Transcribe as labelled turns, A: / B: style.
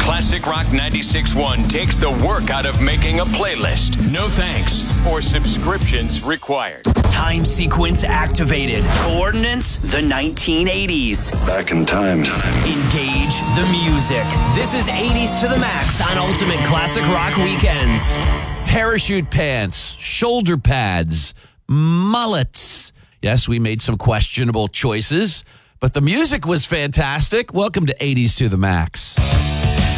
A: Classic Rock 96.1 takes the work out of making a playlist. No thanks or subscriptions required.
B: Time sequence activated. Coordinates, the 1980s.
C: Back in time.
B: Engage the music. This is 80s to the max on Ultimate Classic Rock Weekends.
D: Parachute pants, shoulder pads, mullets. Yes, we made some questionable choices, but the music was fantastic. Welcome to 80s to the max.